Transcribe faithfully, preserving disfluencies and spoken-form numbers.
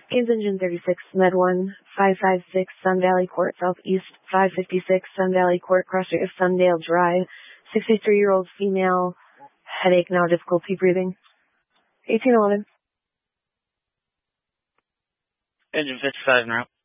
Games Engine thirty-six, Med one, five five six, Sun Valley Court, Southeast, five fifty-six, Sun Valley Court, crossing of Sundale Drive, sixty-three-year-old female, headache, now difficulty breathing. eighteen eleven. Engine fifty-five now.